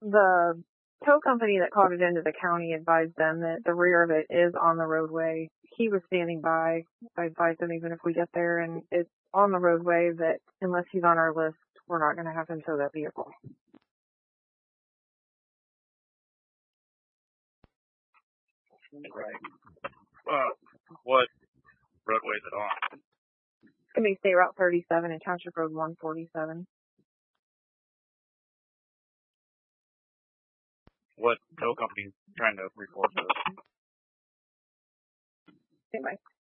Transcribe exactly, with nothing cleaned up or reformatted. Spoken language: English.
The tow company that called it into the county advised them that the rear of it is on the roadway. He was standing by. I advised him even if we get there and it's on the roadway that unless he's on our list, we're not going to have him tow that vehicle. Right. Uh, what roadway is it on? It's going to be State Route thirty-seven and Township Road one forty-seven. What tow company is trying to report this? Anyway.